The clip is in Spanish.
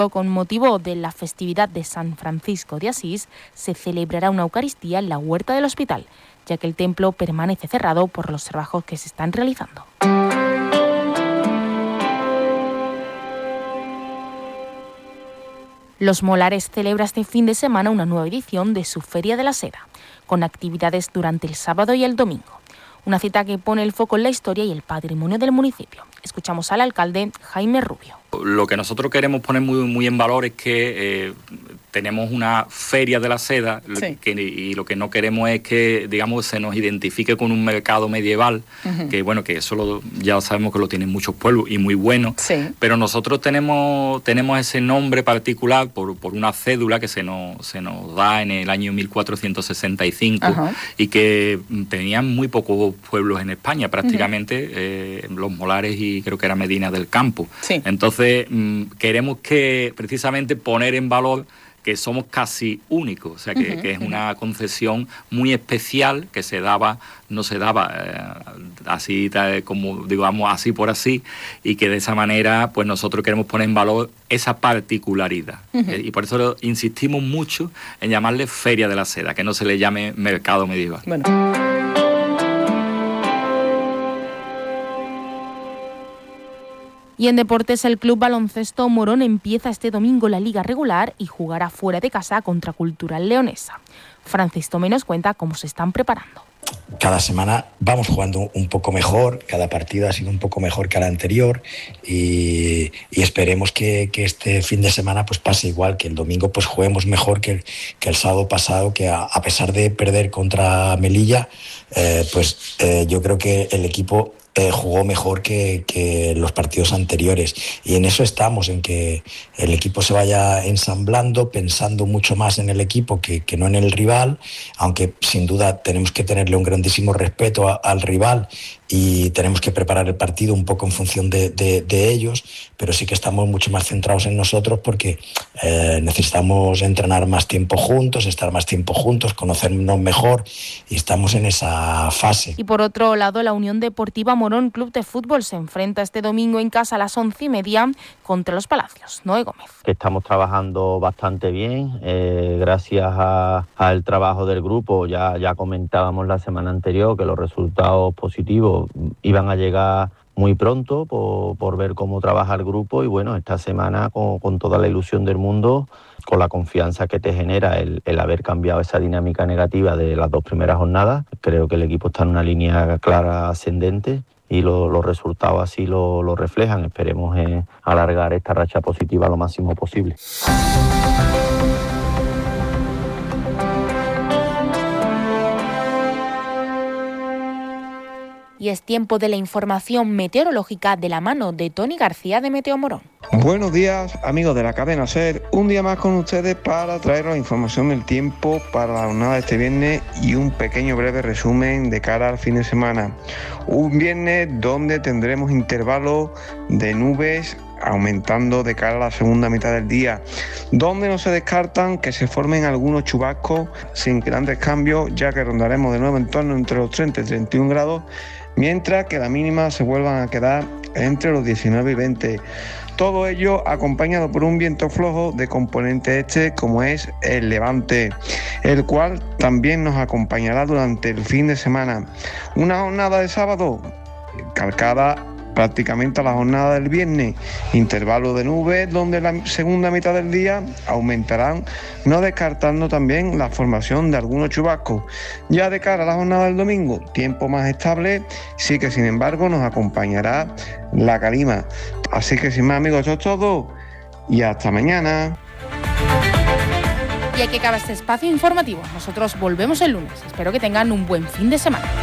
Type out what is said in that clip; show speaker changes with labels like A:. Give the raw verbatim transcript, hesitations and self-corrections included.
A: Con motivo de la festividad de San Francisco de Asís, se celebrará una Eucaristía en la huerta del hospital, ya que el templo permanece cerrado por los trabajos que se están realizando. Los Molares celebra este fin de semana una nueva edición de su Feria de la Seda, con actividades durante el sábado y el domingo. Una cita que pone el foco en la historia y el patrimonio del municipio. Escuchamos al alcalde Jaime Rubio.
B: Lo que nosotros queremos poner muy, muy en valor es que eh, tenemos una feria de la seda, sí. que, y lo que no queremos es que, digamos, se nos identifique con un mercado medieval, uh-huh. que bueno, que eso lo, ya sabemos que lo tienen muchos pueblos y muy bueno, sí. pero nosotros tenemos, tenemos ese nombre particular por, por una cédula que se nos, se nos da en el año mil cuatrocientos sesenta y cinco, uh-huh. y que tenían muy pocos pueblos en España, prácticamente, uh-huh. eh, los Molares y creo que era Medina del Campo. Sí. Entonces, mmm, queremos que precisamente poner en valor que somos casi únicos, o sea, que, uh-huh, que es uh-huh. una concesión muy especial que se daba, no se daba eh, así como, digamos, así por así, y que de esa manera, pues nosotros queremos poner en valor esa particularidad. Uh-huh. Eh, y por eso insistimos mucho en llamarle Feria de la Seda, que no se le llame mercado medieval. Bueno.
A: Y en deportes, el Club Baloncesto Morón empieza este domingo la liga regular y jugará fuera de casa contra Cultural Leonesa. Francis Tomé nos cuenta cómo se están preparando.
C: Cada semana vamos jugando un poco mejor, cada partido ha sido un poco mejor que el anterior y, y esperemos que, que este fin de semana pues pase igual, que el domingo pues juguemos mejor que el, que el sábado pasado, que a, a pesar de perder contra Melilla, eh, pues eh, yo creo que el equipo Eh, jugó mejor que, que los partidos anteriores y en eso estamos, en que el equipo se vaya ensamblando, pensando mucho más en el equipo que, que no en el rival, aunque sin duda tenemos que tenerle un grandísimo respeto a, al rival y tenemos que preparar el partido un poco en función de, de, de ellos, pero sí que estamos mucho más centrados en nosotros porque eh, necesitamos entrenar más tiempo juntos, estar más tiempo juntos, conocernos mejor y estamos en esa fase.
A: Y por otro lado, la Unión Deportiva Morón Club de Fútbol se enfrenta este domingo en casa a las once y media contra los Palacios. Noé Gómez.
D: Que estamos trabajando bastante bien, eh, gracias a, al trabajo del grupo. Ya, ya comentábamos la semana anterior que los resultados positivos iban a llegar muy pronto por, por ver cómo trabaja el grupo y bueno, esta semana con, con toda la ilusión del mundo, con la confianza que te genera el, el haber cambiado esa dinámica negativa de las dos primeras jornadas. Creo que el equipo está en una línea clara ascendente y lo, los resultados así lo, lo reflejan. Esperemos eh, alargar esta racha positiva lo máximo posible.
A: Y es tiempo de la información meteorológica de la mano de Tony García de Meteo Morón.
E: Buenos días, amigos de la cadena SER. Un día más con ustedes para traeros la información del tiempo para la jornada de este viernes y un pequeño breve resumen de cara al fin de semana. Un viernes donde tendremos intervalos de nubes aumentando de cara a la segunda mitad del día, donde no se descartan que se formen algunos chubascos sin grandes cambios, ya que rondaremos de nuevo en torno entre los treinta y treinta y un grados, mientras que la mínima se vuelvan a quedar entre los diecinueve y veinte. Todo ello acompañado por un viento flojo de componente este como es el levante, el cual también nos acompañará durante el fin de semana. Una jornada de sábado calcada prácticamente a la jornada del viernes, intervalo de nubes donde la segunda mitad del día aumentarán, no descartando también la formación de algunos chubascos. Ya de cara a la jornada del domingo, tiempo más estable, sí que sin embargo nos acompañará la calima. Así que sin más, amigos, eso es todo y hasta mañana.
A: Y aquí acaba este espacio informativo. Nosotros volvemos el lunes. Espero que tengan un buen fin de semana.